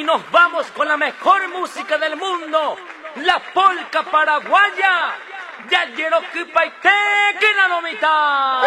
nos vamos con la mejor música del mundo, la polca paraguaya. Ya quiero que paite que la nomita.